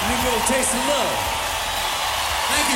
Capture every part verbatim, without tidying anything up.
Need a little taste of love. Thank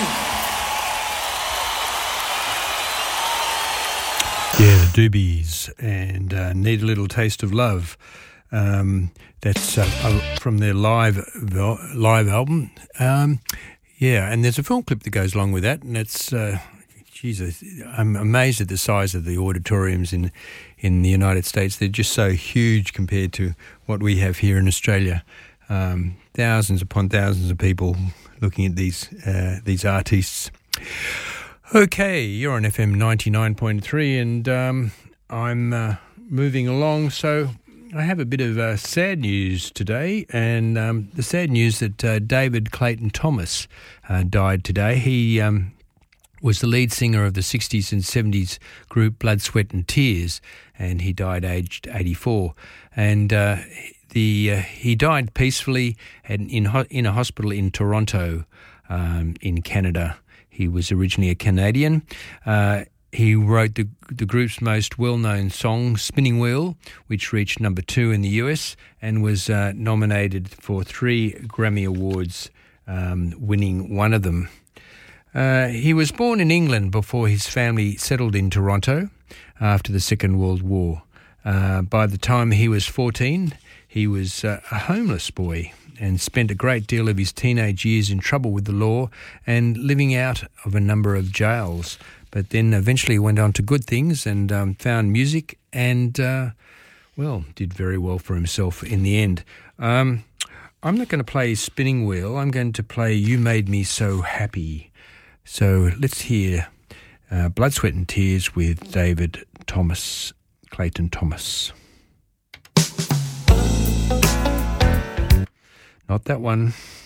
you. Yeah, the Doobies and uh, Need a Little Taste of Love. Um, that's uh, from their live live album. Um, yeah, and there's a film clip that goes along with that, and it's, uh, Jesus, I'm amazed at the size of the auditoriums in in the United States. They're just so huge compared to what we have here in Australia. Um, thousands upon thousands of people looking at these uh, these artists. Okay, you're on F M ninety-nine point three, and um, I'm uh, moving along. So I have a bit of uh, sad news today, and um, the sad news that uh, David Clayton Thomas uh, died today. He um, was the lead singer of the sixties and seventies group Blood, Sweat and Tears, and he died aged eighty-four. And uh, the uh, he died peacefully in in, ho- in a hospital in Toronto, um, in Canada. He was originally a Canadian. Uh, he wrote the the group's most well-known song, Spinning Wheel, which reached number two in the U S and was uh, nominated for three Grammy Awards, um, winning one of them. Uh, he was born in England before his family settled in Toronto after the Second World War. Uh, by the time he was fourteen, he was uh, a homeless boy and spent a great deal of his teenage years in trouble with the law and living out of a number of jails. But then eventually went on to good things and um, found music and, uh, well, did very well for himself in the end. Um, I'm not going to play Spinning Wheel. I'm going to play You Made Me So Happy. So let's hear uh, Blood, Sweat and Tears with David Thomas, Clayton Thomas. Not that one.